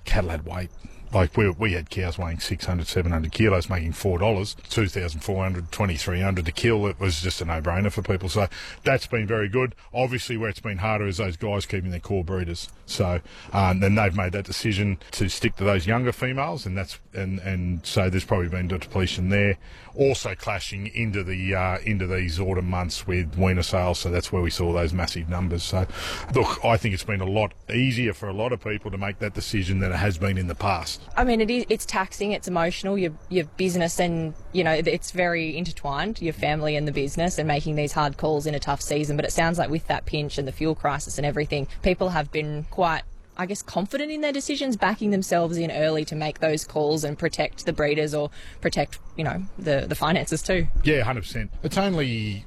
cattle had weight. Like we had cows weighing 600, 700 kilos, making $4, 2,400, 2,300 to kill. It was just a no-brainer for people. So that's been very good. Obviously, where it's been harder is those guys keeping their core breeders. So then they've made that decision to stick to those younger females, and so there's probably been a depletion there. Also clashing into these autumn months with weaner sales, so that's where we saw those massive numbers. So, look, I think it's been a lot easier for a lot of people to make that decision than it has been in the past. I mean, it's taxing, it's emotional, your business, and, you know, it's very intertwined, your family and the business, and making these hard calls in a tough season. But it sounds like with that pinch and the fuel crisis and everything, people have been quite, I guess, confident in their decisions, backing themselves in early to make those calls and protect the breeders or protect, you know, the finances too. Yeah, 100%. It's only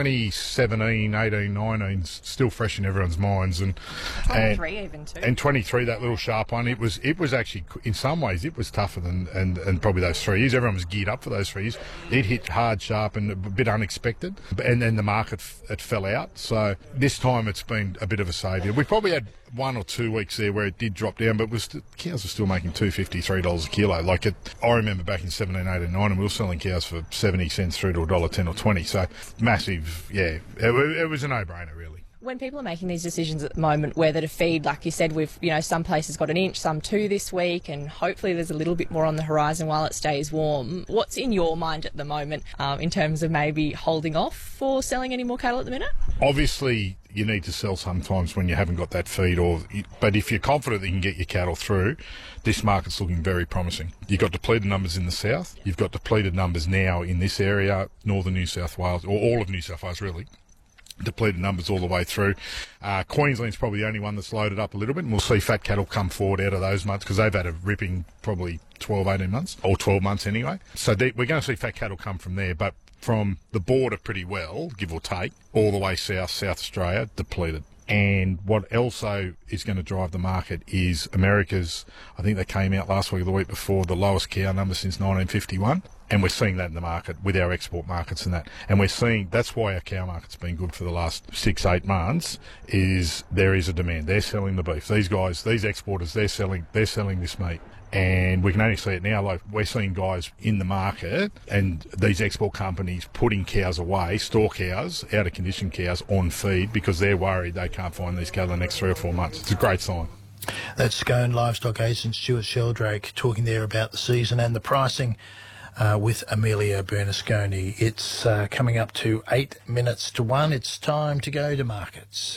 2017, 18, 19, still fresh in everyone's minds, and 23 even too. And 23, that little sharp one. It was actually, in some ways, it was tougher than and probably those 3 years. Everyone was geared up for those 3 years. It hit hard, sharp, and a bit unexpected, and then the market it fell out. So this time it's been a bit of a saviour. We probably had 1 or 2 weeks there where it did drop down, but cows were still making $2.50, $3 a kilo. I remember back in 17, 18, 19, we were selling cows for 70 cents through to $1.10 or 20. So massive, yeah. It was a no-brainer, really. When people are making these decisions at the moment whether to feed, like you said, some places got 1 inch, some 2 this week, and hopefully there's a little bit more on the horizon while it stays warm. What's in your mind at the moment in terms of maybe holding off for selling any more cattle at the minute? Obviously, you need to sell sometimes when you haven't got that feed, but if you're confident that you can get your cattle through, this market's looking very promising. You've got depleted numbers in the south, you've got depleted numbers now in this area, northern New South Wales, or all of New South Wales really. Depleted numbers all the way through. Queensland's probably the only one that's loaded up a little bit, and we'll see fat cattle come forward out of those months because they've had a ripping probably 12, 18 months, or 12 months anyway. So we're going to see fat cattle come from there, but from the border pretty well, give or take, all the way south Australia, depleted. And what also is going to drive the market is America's, I think they came out last week or the week before, the lowest cow number since 1951. And we're seeing that in the market with our export markets and that. And we're seeing that's why our cow market's been good for the last 6-8 months, is there is a demand. They're selling the beef. These guys, these exporters, they're selling this meat. And we can only see it now. Like, we're seeing guys in the market and these export companies putting cows away, store cows, out of condition cows on feed because they're worried they can't find these cattle the next 3 or 4 months. It's a great sign. That's Scone Livestock agent Stuart Sheldrake talking there about the season and the pricing with Amelia Bernasconi. It's coming up to 8 minutes to 1. It's time to go to markets.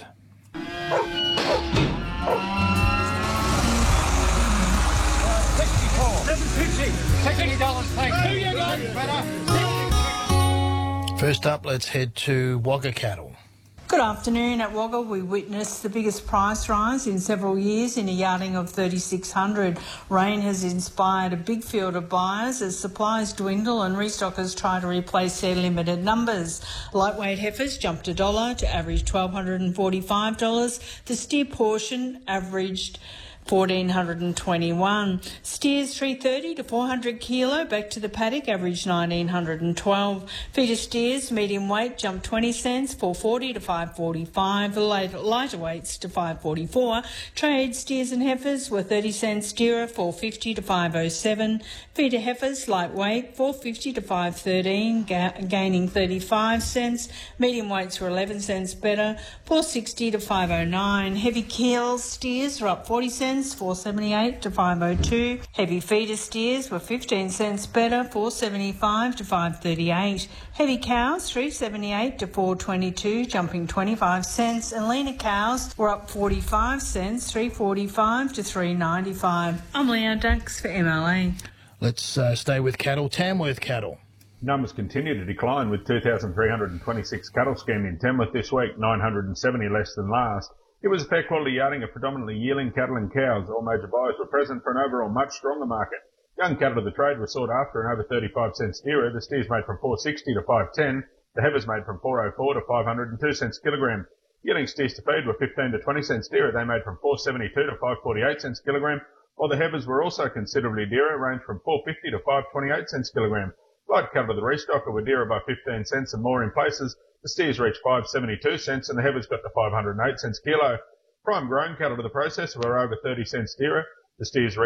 First up, let's head to Wagga Cattle. Good afternoon. At Wagga, we witnessed the biggest price rise in several years in a yarding of 3,600. Rain has inspired a big field of buyers as supplies dwindle and restockers try to replace their limited numbers. Lightweight heifers jumped $1 to average $1,245. The steer portion averaged $1,421. Steers 330 to 400 kilo back to the paddock averaged $1,912. Feeder steers medium weight jumped 20 cents, $440 to $545. Lighter weights to $544. Trade steers and heifers were 30 cents steerer, $450 to $507. Feeder heifers lightweight $450 to $513, gaining 35 cents. Medium weights were 11 cents better, $460 to $509. Heavy keel steers were up 40 cents. $478 to $502. Heavy feeder steers were 15 cents better, $475 to $538. Heavy cows $378 to $422, jumping 25 cents, and leaner cows were up 45 cents, $345 to $395. I'm Leanne Dunks for MLA. Let's stay with cattle. Tamworth Cattle. Numbers continue to decline with 2,326 cattle schemed in Tamworth this week, 970 less than last. It was a fair quality yarding of predominantly yearling cattle and cows. All major buyers were present for an overall much stronger market. Young cattle of the trade were sought after and over 35 cents steerer. The steers made from $460 to $510. The heifers made from $404 to $502 cents kilogram. Yearling steers to feed were 15 to 20 cents dearer. They made from $472 to $548 cents kilogram, while the heifers were also considerably dearer, ranged from $450 to $528 cents kilogram. Light cattle of the restocker were dearer by 15 cents and more in places. The steers reached 572 cents and the heifers got to 508 cents kilo. Prime grown cattle to the processor were over 30 cents dearer. The steers